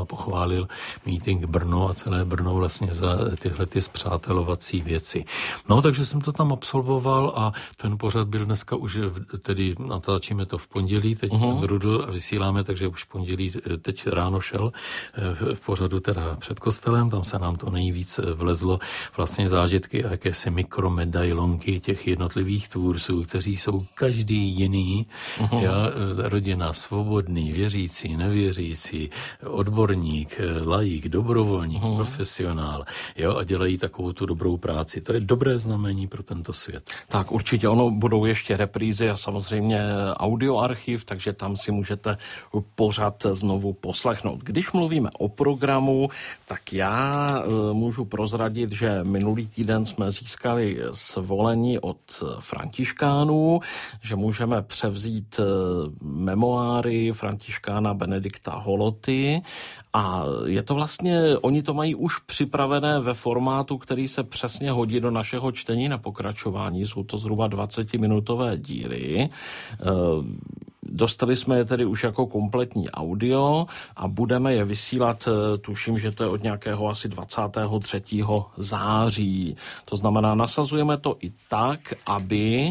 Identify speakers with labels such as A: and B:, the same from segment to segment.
A: a pochválil Meeting Brno a celé Brno vlastně za tyhle ty spřátelovací věci. No, takže jsem to tam absolvoval a ten pořad byl dneska už, tedy natáčíme to v pondělí, teď ten rudl a vysíláme, takže už v pondělí teď ráno šel v pořadu teda před kostelem, tam se nám to nejvíc vlezlo, vlastně zážitky a jakési mikromedailonky těch jednotlivých tvůrců, kteří jsou každý jiný, rodina, svobodný, věřící, nevěřící, odborník, laik, dobrovolník, profesionál, a dělají takovou tu dobrou práci. To je dobré znamení pro tento svět.
B: Tak určitě, budou ještě reprízy a samozřejmě audioarchiv, takže tam si můžete pořad znovu poslechnout. Když mluvíme o programu, tak já můžu prozradit, že minulý týden jsme získali svolení od františkánů, že můžeme převzít memoáry františkána Benedikta Holoty a je to vlastně, oni to mají už připravené ve formátu, který se přesně hodí do našeho čtení na pokračování. Jsou to zhruba 20-minutové díly. Dostali jsme je tedy už jako kompletní audio a budeme je vysílat, tuším, že to je od nějakého asi 23. září. To znamená, nasazujeme to i tak, aby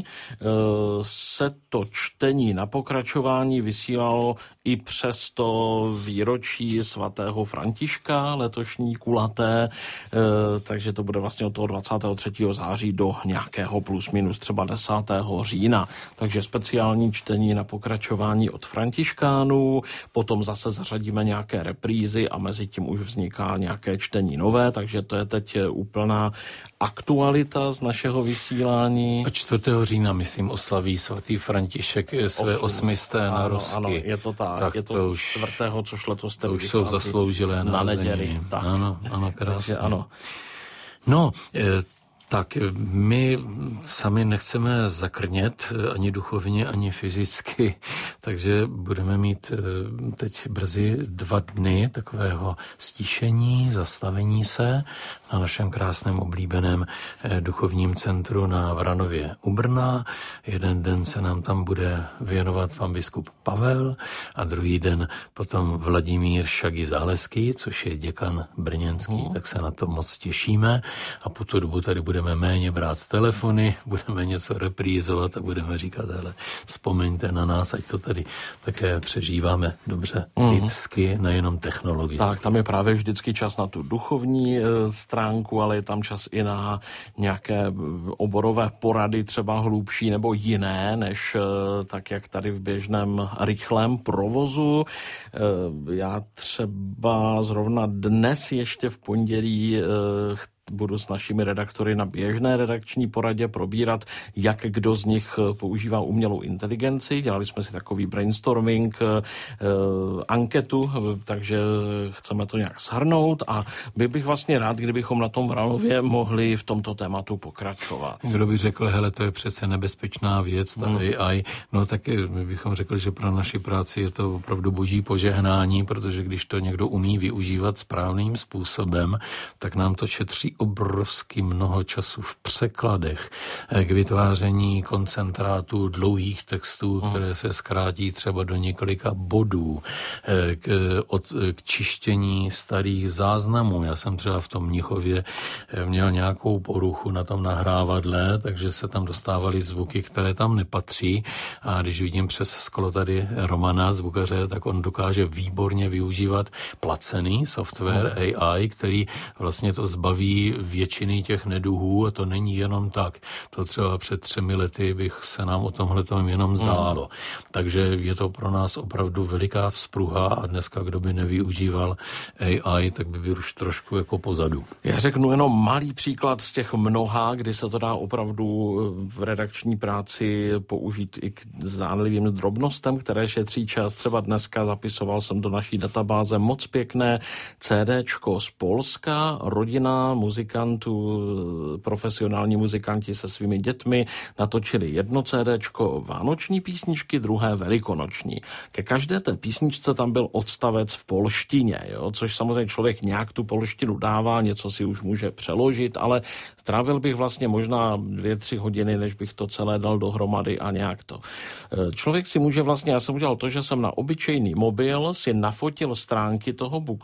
B: se to čtení na pokračování vysílalo i přes to výročí svatého Františka, letošní kulaté, takže to bude vlastně od toho 23. září do nějakého plus minus třeba 10. října. Takže speciální čtení na pokračování od františkánů, potom zase zařadíme nějaké reprízy a mezi tím už vzniká nějaké čtení nové, takže to je teď úplná aktualita z našeho vysílání.
A: A 4. října, myslím, oslaví svatý František své 800. narozky.
B: Ano, je to tak je to už 4., což letos
A: to už jsou zasloužilé
B: na neděli.
A: Ano, krásně.
B: Ano.
A: No, tak my sami nechceme zakrnět ani duchovně, ani fyzicky, takže budeme mít teď brzy 2 dny takového stíšení, zastavení se na našem krásném oblíbeném duchovním centru na Vranově u Brna. Jeden den se nám tam bude věnovat pan biskup Pavel a druhý den potom Vladimír Šagy Záleský, což je děkan brněnský, tak se na to moc těšíme a po tu dobu tady budeme méně brát telefony, budeme něco reprízovat a budeme říkat, hele, vzpomeňte na nás, ať to tady také přežíváme dobře lidsky, nejenom technologicky.
B: Tak, tam je právě vždycky čas na tu duchovní stránku, ale je tam čas i na nějaké oborové porady, třeba hlubší nebo jiné, než tak, jak tady v běžném rychlém provozu. Já třeba zrovna dnes ještě v pondělí budu s našimi redaktory na běžné redakční poradě probírat, jak kdo z nich používá umělou inteligenci. Dělali jsme si takový brainstorming, anketu, takže chceme to nějak shrnout a bych vlastně rád, kdybychom na tom Vranově mohli v tomto tématu pokračovat.
A: Kdo by řekl, hele, to je přece nebezpečná věc, ta AI, no tak my bychom řekli, že pro naši práci je to opravdu boží požehnání, protože když to někdo umí využívat správným způsobem, tak nám to šetří obrovsky mnoho času v překladech, k vytváření koncentrátů dlouhých textů, které se zkrátí třeba do několika bodů, k čištění starých záznamů. Já jsem třeba v tom Mnichově měl nějakou poruchu na tom nahrávadle, takže se tam dostávaly zvuky, které tam nepatří a když vidím přes sklo tady Romana, zvukaře, tak on dokáže výborně využívat placený software AI, který vlastně to zbaví většiny těch neduhů a to není jenom tak. To třeba před 3 lety bych se nám o tomhletom jenom zdálo. Takže je to pro nás opravdu veliká vzpruha a dneska, kdo by nevyužíval AI, tak by byl už trošku jako pozadu.
B: Já řeknu jenom malý příklad z těch mnoha, kdy se to dá opravdu v redakční práci použít i k zdánlivým drobnostem, které šetří čas. Třeba dneska zapisoval jsem do naší databáze moc pěkné CDčko z Polska, rodina muzikantů, profesionální muzikanti se svými dětmi natočili jedno CDčko vánoční písničky, druhé velikonoční. Ke každé té písničce tam byl odstavec v polštině, což samozřejmě člověk nějak tu polštinu dává, něco si už může přeložit, ale strávil bych vlastně možná 2-3 hodiny, než bych to celé dal dohromady a nějak to. Člověk si může vlastně, já jsem udělal to, že jsem na obyčejný mobil si nafotil stránky toho